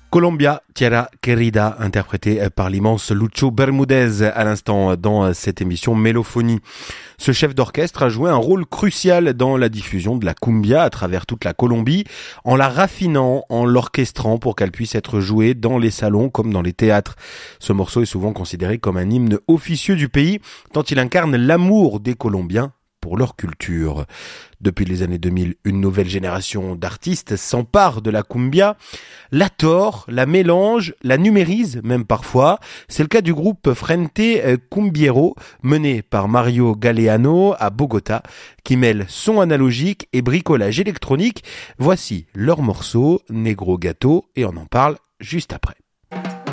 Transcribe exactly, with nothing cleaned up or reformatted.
Colombia, Tierra Querida, interprété par l'immense Lucho Bermudez à l'instant dans cette émission Mélophonie. Ce chef d'orchestre a joué un rôle crucial dans la diffusion de la cumbia à travers toute la Colombie, en la raffinant, en l'orchestrant pour qu'elle puisse être jouée dans les salons comme dans les théâtres. Ce morceau est souvent considéré comme un hymne officieux du pays, tant il incarne l'amour des Colombiens pour leur culture. Depuis les années deux mille, une nouvelle génération d'artistes s'empare de la cumbia, la tord, la mélange, la numérise même parfois. C'est le cas du groupe Frente Cumbiero, mené par Mario Galeano à Bogota, qui mêle son analogique et bricolage électronique. Voici leur morceau, Negro Gato, et on en parle juste après.